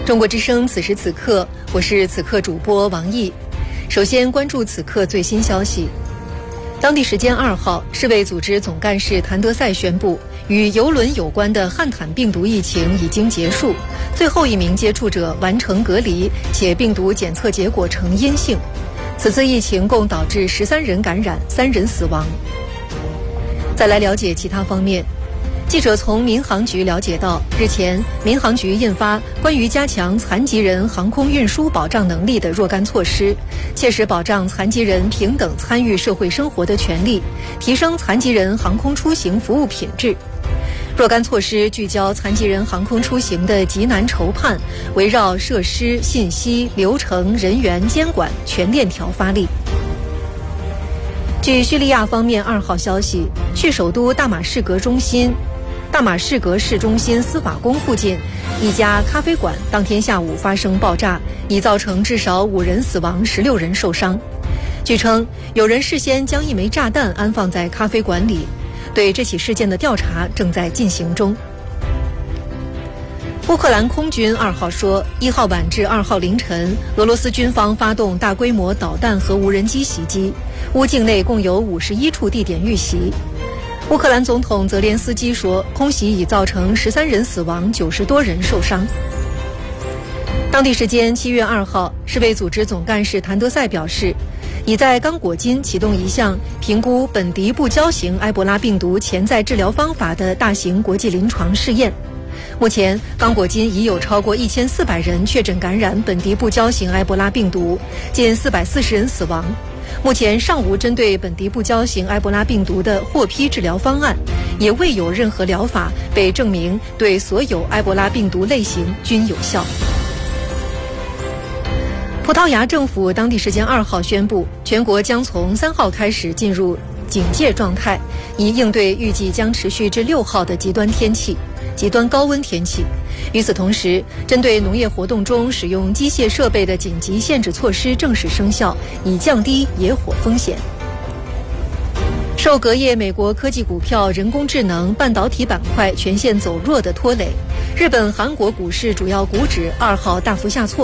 中国之声此时此刻，我是此刻主播王毅。首先关注此刻最新消息。当地时间2号，世卫组织总干事谭德赛宣布，与邮轮有关的汉坦病毒疫情已经结束，最后一名接触者完成隔离，且病毒检测结果呈阴性。此次疫情共导致13人感染，3人死亡。再来了解其他方面。记者从民航局了解到，日前民航局印发关于加强残疾人航空运输保障能力的若干措施，切实保障残疾人平等参与社会生活的权利，提升残疾人航空出行服务品质。若干措施聚焦残疾人航空出行的急难筹判，围绕设施、信息、流程、人员监管全链条发力。据叙利亚方面2号消息，叙首都大马士革市中心司法宫附近一家咖啡馆当天下午发生爆炸，已造成至少5人死亡，16人受伤。据称，有人事先将一枚炸弹安放在咖啡馆里，对这起事件的调查正在进行中。乌克兰空军2号说，1号晚至2号凌晨，俄罗斯军方发动大规模导弹和无人机袭击，乌境内共有51处地点遇袭。乌克兰总统泽连斯基说，空袭已造成13人死亡，90多人受伤。当地时间7月2号，世卫组织总干事谭德赛表示，已在刚果金启动一项评估苯迪布胶型埃博拉病毒潜在治疗方法的大型国际临床试验。目前，刚果金已有超过1400人确诊感染苯迪布胶型埃博拉病毒，近440人死亡。目前尚无针对苯迪布胶型埃博拉病毒的获批治疗方案，也未有任何疗法被证明对所有埃博拉病毒类型均有效。葡萄牙政府当地时间2号宣布，全国将从3号开始进入警戒状态，以应对预计将持续至6号的极端高温天气。与此同时，针对农业活动中使用机械设备的紧急限制措施正式生效，以降低野火风险。受隔夜美国科技股票、人工智能、半导体板块全线走弱的拖累，日本、韩国股市主要股指2号大幅下挫。